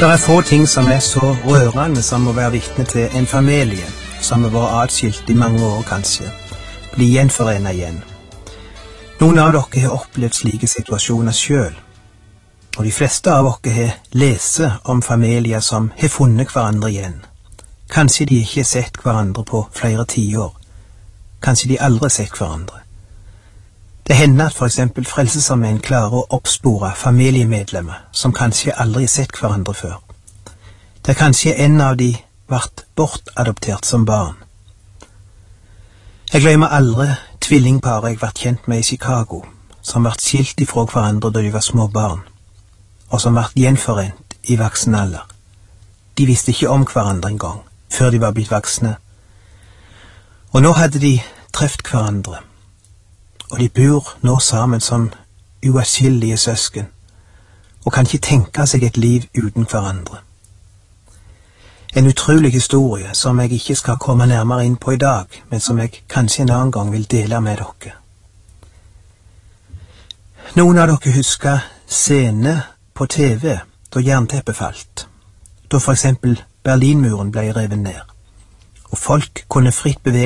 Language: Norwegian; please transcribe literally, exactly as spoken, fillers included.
Det er få ting som er så rørende som å være vitne til en familie som har vært atskilt i mange år kanskje, bli gjenforenet igjen. Noen av dere har opplevd slike situasjoner selv, og de fleste av dere har lest om familier som har funnet hverandre igjen. Kanskje de ikke har sett hverandre på flere tiår, kanskje de aldri har sett hverandre. Det hender at for eksempel Frelsesarmeen klarer å oppspore familiemedlemmer som kanskje aldri har sett hverandre før. Der kanskje en av de vært bortadoptert som barn. Jeg glemmer aldri tvillingparet jeg vært kjent med i Chicago, som vært skilt ifra hverandre da de var små barn, og som vært gjenforent i voksen alder. De visste ikke om hverandre en gang, før de var blitt voksne. Og nå hadde de treft hverandre, og de bor nå sammen som uatskillelige søsken, og kan ikke tenke seg et liv uten hverandre. En utrolig historie som jeg ikke skal komme nærmere inn på i dag, men som jeg kanskje en annen gang vil dele med dere. Noen av dere husker scene på T V da jernteppet falt, da for eksempel Berlinmuren ble revet ned, og folk kunne fritt bevege